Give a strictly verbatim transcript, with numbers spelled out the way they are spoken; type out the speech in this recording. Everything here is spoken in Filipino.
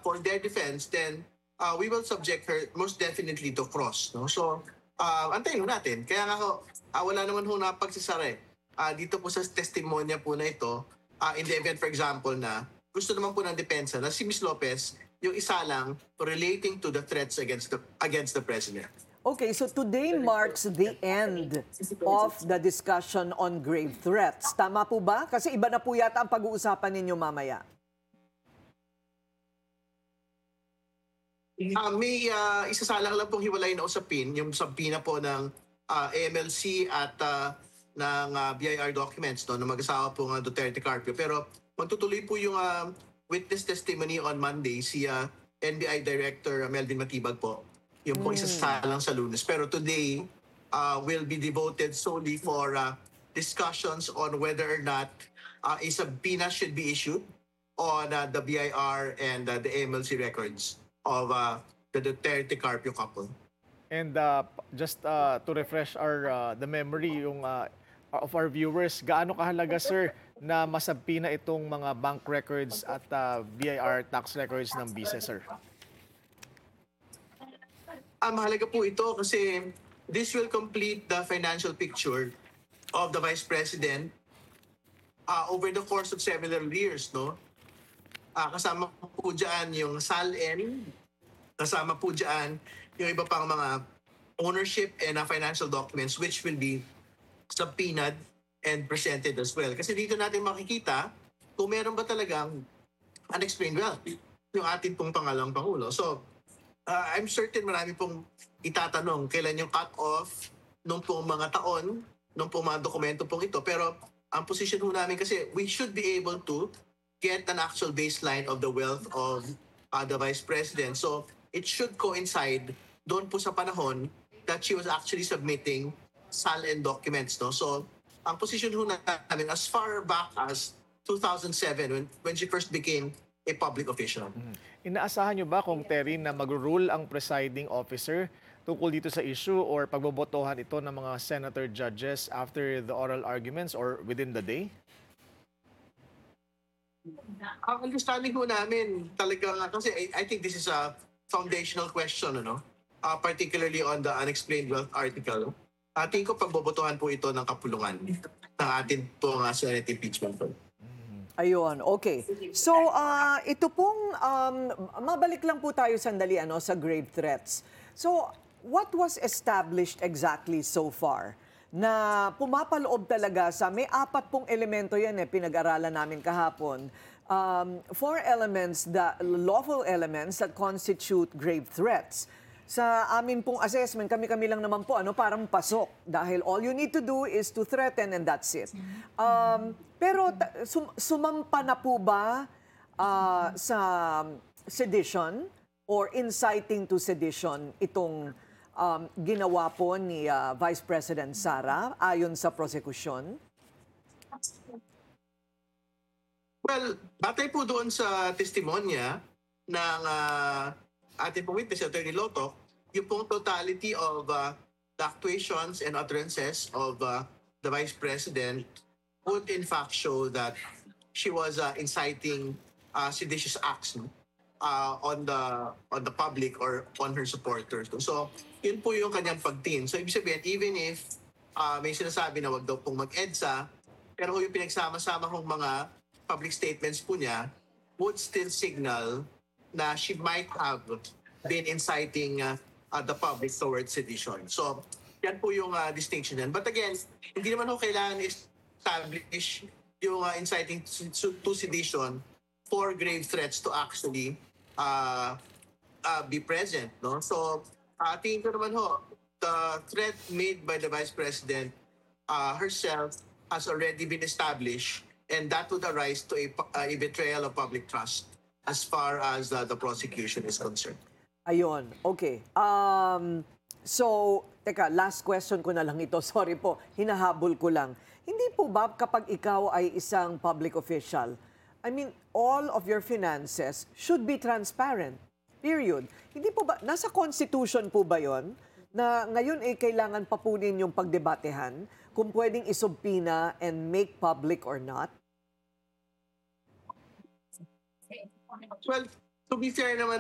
for their defense, then uh, we will subject her most definitely to cross. No? So, uh, antayin ho natin. Kaya nga ho, uh, wala naman ho napagsisara eh. Uh, dito po sa testimonya po na ito, uh, in the event, for example, na gusto naman po ng depensa na si Miz Lopez yung isa lang relating to the threats against the against the president. Okay, so today marks the end of the discussion on grave threats. Tama po ba? Kasi iba na po yata ang pag-uusapan ninyo mamaya. Uh, may uh, isasalang lang pong hiwalay na usapin, yung sabina po ng uh, A M L C at uh, ng uh, B I R documents no, ng mag-asawa po ng Duterte Carpio. Pero magtutuloy po yung uh, witness testimony on Monday si uh, N B I Director Melvin Matibag po. Yung po isasalang sa Lunes. Pero today uh, will be devoted solely for uh, discussions on whether or not uh, a subpoena should be issued on uh, the B I R and uh, the A M L C records of uh, the Duterte Carpio couple. And uh, just uh, to refresh our uh, the memory yung uh, of our viewers, gaano kahalaga sir na masabpina itong mga bank records at uh, B I R tax records ng B I S E, sir? Ah, mahalaga po ito kasi this will complete the financial picture of the Vice President uh, over the course of several years, no? Ah, kasama po dyan yung S A L N, kasama po dyan yung iba pang mga ownership and uh, financial documents which will be subpoenaed and presented as well. Kasi dito natin makikita kung meron ba talagang unexplained wealth yung ating pong pangalawang Pangulo. So, uh, I'm certain marami pong itatanong kailan yung cut-off nung pong mga taon, nung pong mga dokumento pong ito. Pero ang position po namin kasi we should be able to get an actual baseline of the wealth of uh, the Vice President. So it should coincide doon po sa panahon that she was actually submitting S A L N documents. No? So ang position po namin as far back as two thousand seven when, when she first became a public official. Mm-hmm. Inaasahan nyo ba kung Terry na mag-rule ang presiding officer tungkol dito sa issue or pagbobotohan ito ng mga senator judges after the oral arguments or within the day? Ang understanding po namin talaga nga kasi I, I think this is a foundational question, ano? Uh, particularly on the unexplained wealth article. Uh, tingin ko pagbobotohan po ito ng kapulungan ng atin po nga Senate impeachment vote. Ayun, okay. So, uh, ito pong, um, mabalik lang po tayo sandali ano, sa grave threats. So, what was established exactly so far? Na pumapaloob talaga sa, may apat pong elemento yan eh, pinag-aralan namin kahapon. Um, four elements, the lawful elements that constitute grave threats. Sa amin pong assessment, kami-kami lang naman po, ano, parang pasok. Dahil all you need to do is to threaten and that's it. Um, pero sum sumampa na po ba uh, sa sedition or inciting to sedition itong um, ginawa po ni uh, Vice President Sara ayon sa prosekusyon? Well, batay po doon sa testimonya ng uh, ating pong witness, Attorney Loto, yung pong totality of uh, the actuations and utterances of uh, the Vice President would in fact show that she was uh, inciting uh, seditious acts no? uh, on the on the public or on her supporters. No? So, yun po yung kanyang pagtingin. So, ibig sabihin, even if uh, may sinasabi na wag daw pong mag-EDSA, pero yung pinagsama-sama kong mga public statements po niya would still signal na she might have been inciting uh, uh, the public towards sedition. So, yan po yung uh, distinction yan. But again, hindi naman ho kailangan establish yung uh, inciting to sedition for grave threats to actually uh, uh, be present. No? So, uh, tingin ko naman ho, the threat made by the Vice President uh, herself has already been established and that would arise to a, uh, a betrayal of public trust as far as uh, the prosecution is concerned. Ayun, okay. Um, so, teka, last question ko na lang ito. Sorry po, hinahabol ko lang. Hindi po ba kapag ikaw ay isang public official, I mean, all of your finances should be transparent, period. Hindi po ba, nasa Constitution po ba yon na ngayon ay kailangan papunin yung pagdebatehan kung pwedeng isubpina and make public or not? Well, to be fair naman